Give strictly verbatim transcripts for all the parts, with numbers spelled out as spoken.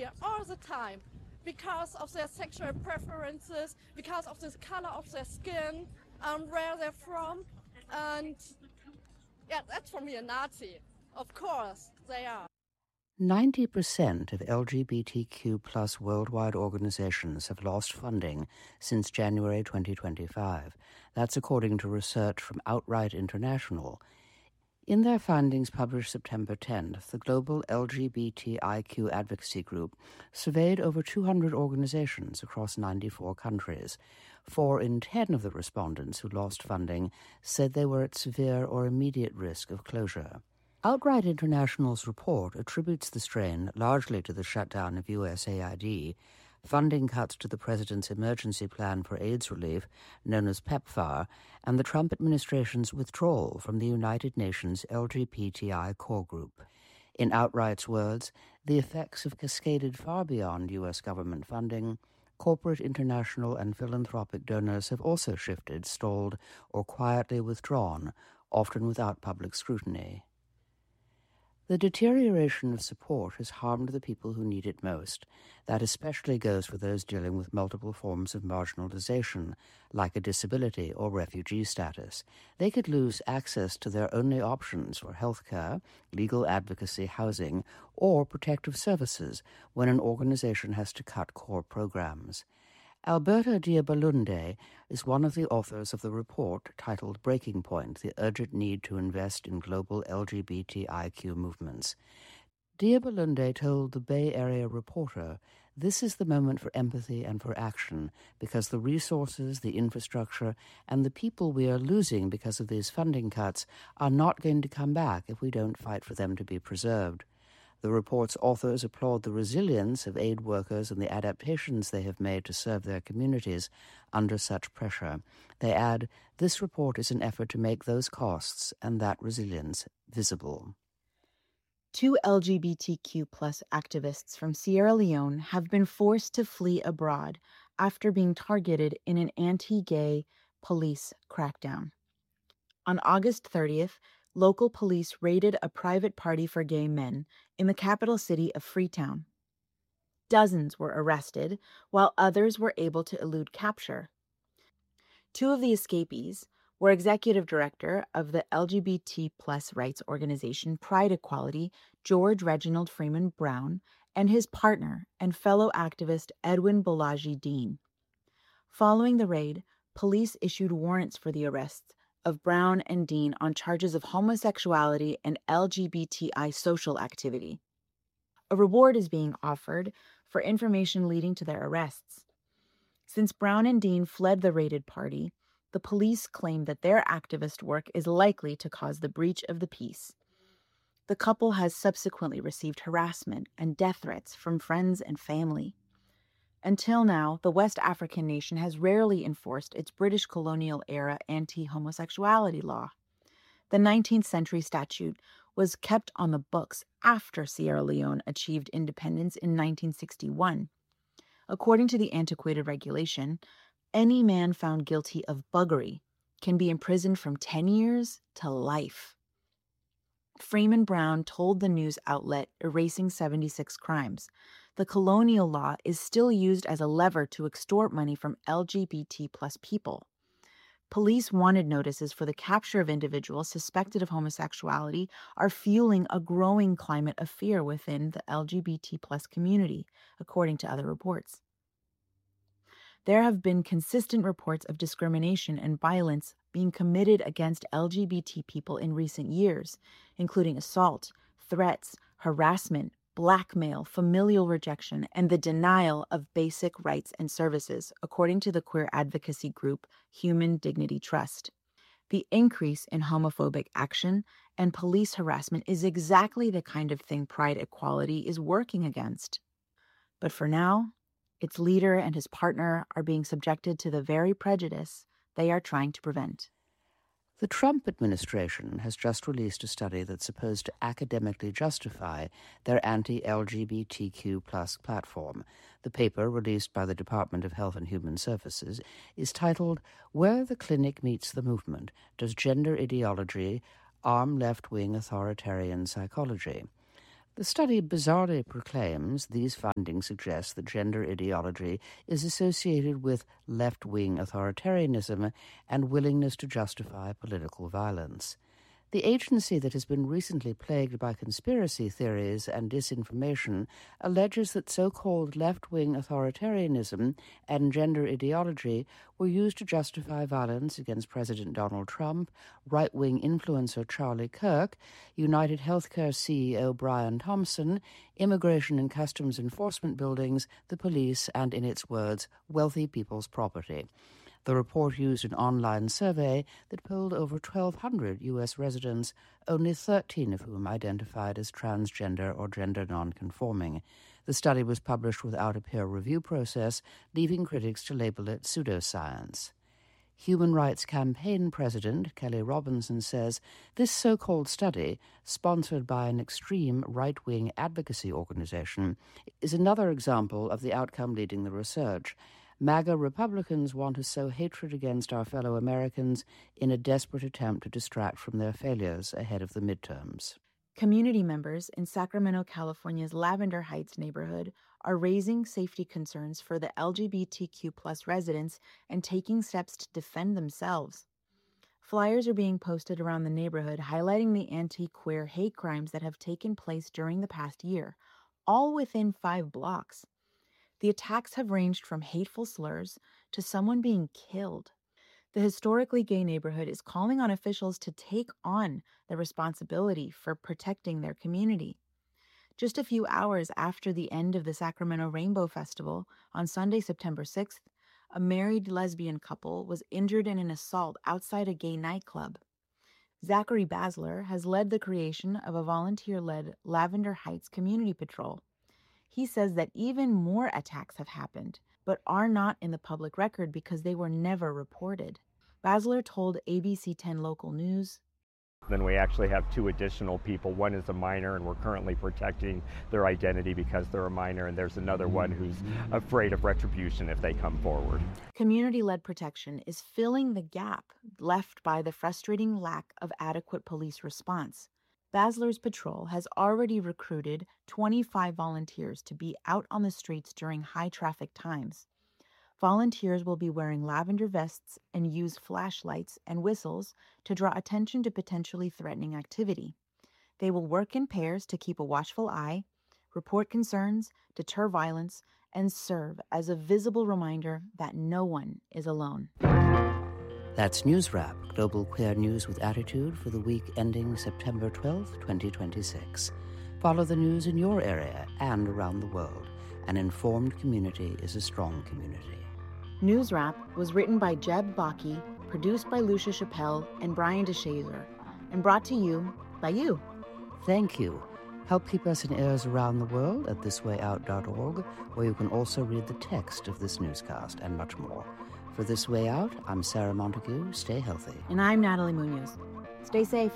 fear all the time because of their sexual preferences, because of the color of their skin, um, where they're from. And yeah, that's for me a Nazi. Of course, they are. ninety percent of L G B T Q plus worldwide organizations have lost funding since January twenty twenty-five. That's according to research from Outright International. In their findings published September tenth, the global L G B T I Q advocacy group surveyed over two hundred organizations across ninety-four countries. Four in ten of the respondents who lost funding said they were at severe or immediate risk of closure. Outright International's report attributes the strain largely to the shutdown of U S A I D, funding cuts to the President's Emergency Plan for AIDS Relief, known as PEPFAR, and the Trump administration's withdrawal from the United Nations L G B T I core group. In Outright's words, the effects have cascaded far beyond U S government funding. Corporate, international, and philanthropic donors have also shifted, stalled, or quietly withdrawn, often without public scrutiny. The deterioration of support has harmed the people who need it most. That especially goes for those dealing with multiple forms of marginalization, like a disability or refugee status. They could lose access to their only options for health care, legal advocacy, housing, or protective services when an organization has to cut core programs. Alberta Diabalunde is one of the authors of the report titled Breaking Point, The Urgent Need to Invest in Global L G B T I Q Movements. Diabalunde told the Bay Area Reporter, "This is the moment for empathy and for action, because the resources, the infrastructure, and the people we are losing because of these funding cuts are not going to come back if we don't fight for them to be preserved." The report's authors applaud the resilience of aid workers and the adaptations they have made to serve their communities under such pressure. They add, "This report is an effort to make those costs and that resilience visible." Two L G B T Q plus activists from Sierra Leone have been forced to flee abroad after being targeted in an anti-gay police crackdown. On August thirtieth, local police raided a private party for gay men in the capital city of Freetown. Dozens were arrested, while others were able to elude capture. Two of the escapees were executive director of the L G B T plus rights organization Pride Equality, George Reginald Freeman Brown, and his partner and fellow activist Edwin Balaji Dean. Following the raid, police issued warrants for the arrests of Brown and Dean on charges of homosexuality and L G B T I social activity. A reward is being offered for information leading to their arrests. Since Brown and Dean fled the raided party, the police claim that their activist work is likely to cause the breach of the peace. The couple has subsequently received harassment and death threats from friends and family. Until now, the West African nation has rarely enforced its British colonial-era anti-homosexuality law. The nineteenth century statute was kept on the books after Sierra Leone achieved independence in nineteen sixty-one. According to the antiquated regulation, any man found guilty of buggery can be imprisoned from ten years to life. Freeman Brown told the news outlet Erasing seventy-six Crimes, the colonial law is still used as a lever to extort money from L G B T plus people. Police wanted notices for the capture of individuals suspected of homosexuality are fueling a growing climate of fear within the L G B T plus community, according to other reports. There have been consistent reports of discrimination and violence being committed against L G B T people in recent years, including assault, threats, harassment, blackmail, familial rejection, and the denial of basic rights and services, according to the queer advocacy group Human Dignity Trust. The increase in homophobic action and police harassment is exactly the kind of thing Pride Equality is working against. But for now, its leader and his partner are being subjected to the very prejudice they are trying to prevent. The Trump administration has just released a study that's supposed to academically justify their anti-L G B T Q plus platform. The paper, released by the Department of Health and Human Services, is titled, "Where the Clinic Meets the Movement, Does Gender Ideology Arm Left-Wing Authoritarian Psychology?" The study bizarrely proclaims these findings suggest that gender ideology is associated with left-wing authoritarianism and willingness to justify political violence. The agency that has been recently plagued by conspiracy theories and disinformation alleges that so-called left-wing authoritarianism and gender ideology were used to justify violence against President Donald Trump, right-wing influencer Charlie Kirk, United Healthcare C E O Brian Thompson, immigration and customs enforcement buildings, the police, and, in its words, wealthy people's property. The report used an online survey that polled over twelve hundred U S residents, only thirteen of whom identified as transgender or gender nonconforming. The study was published without a peer review process, leaving critics to label it pseudoscience. Human Rights Campaign President Kelly Robinson says this so-called study, sponsored by an extreme right-wing advocacy organization, is another example of the outcome leading the research. MAGA Republicans want to sow hatred against our fellow Americans in a desperate attempt to distract from their failures ahead of the midterms. Community members in Sacramento, California's Lavender Heights neighborhood are raising safety concerns for the L G B T Q plus residents and taking steps to defend themselves. Flyers are being posted around the neighborhood highlighting the anti-queer hate crimes that have taken place during the past year, all within five blocks. The attacks have ranged from hateful slurs to someone being killed. The historically gay neighborhood is calling on officials to take on the responsibility for protecting their community. Just a few hours after the end of the Sacramento Rainbow Festival, on Sunday, September sixth, a married lesbian couple was injured in an assault outside a gay nightclub. Zachary Basler has led the creation of a volunteer-led Lavender Heights Community Patrol. He says that even more attacks have happened, but are not in the public record because they were never reported. Basler told A B C ten Local News, Then we actually have two additional people. One is a minor, and we're currently protecting their identity because they're a minor, and there's another one who's afraid of retribution if they come forward. Community-led protection is filling the gap left by the frustrating lack of adequate police response. Basler's patrol has already recruited twenty-five volunteers to be out on the streets during high-traffic times. Volunteers will be wearing lavender vests and use flashlights and whistles to draw attention to potentially threatening activity. They will work in pairs to keep a watchful eye, report concerns, deter violence, and serve as a visible reminder that no one is alone. That's News Wrap, Global Queer News with Attitude for the week ending September twelfth, twenty twenty-six. Follow the news in your area and around the world. An informed community is a strong community. News Wrap was written by Jeb Baki, produced by Lucia Chappelle and Brian DeShazer, and brought to you by you. Thank you. Help keep us in ears around the world at this way out dot org, where you can also read the text of this newscast and much more. For This Way Out, I'm Sarah Montague. Stay healthy. And I'm Natalie Munoz. Stay safe.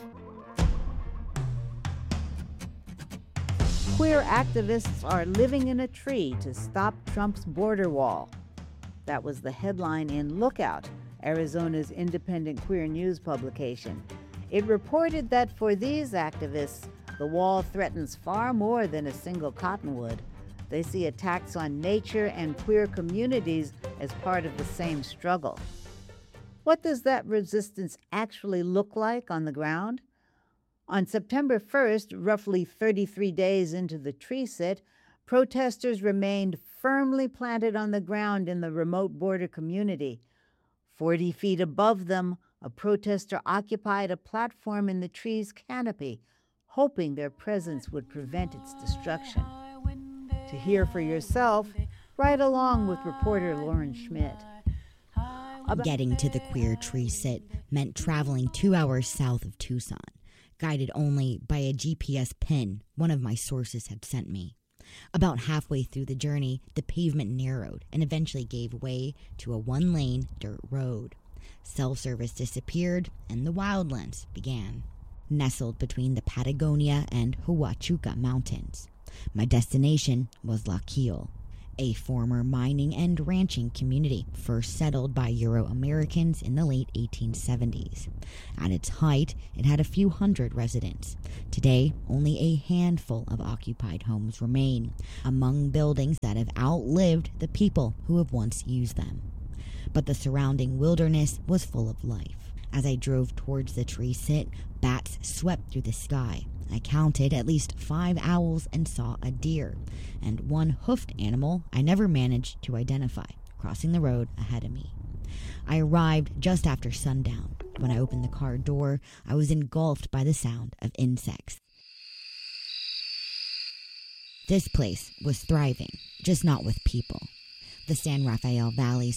Queer activists are living in a tree to stop Trump's border wall. That was the headline in Lookout, Arizona's independent queer news publication. It reported that for these activists, the wall threatens far more than a single cottonwood. They see attacks on nature and queer communities as part of the same struggle. What does that resistance actually look like on the ground? On September first, roughly thirty-three days into the tree sit, protesters remained firmly planted on the ground in the remote border community. Forty feet above them, a protester occupied a platform in the tree's canopy, hoping their presence would prevent its destruction. To hear for yourself, ride along with reporter Lauren Schmidt. Getting to the queer tree sit meant traveling two hours south of Tucson, guided only by a G P S pin one of my sources had sent me. About halfway through the journey, the pavement narrowed and eventually gave way to a one-lane dirt road. Self-service disappeared and the wildlands began. Nestled between the Patagonia and Huachuca Mountains, my destination was La Quille. a former mining and ranching community first settled by Euro-Americans in the late eighteen seventies. At its height, it had a few hundred residents. Today, only a handful of occupied homes remain, among buildings that have outlived the people who have once used them. But the surrounding wilderness was full of life. As I drove towards the tree sit, bats swept through the sky. I counted at least five owls and saw a deer, and one hoofed animal I never managed to identify, crossing the road ahead of me. I arrived just after sundown. When I opened the car door, I was engulfed by the sound of insects. This place was thriving, just not with people. The San Rafael Valley's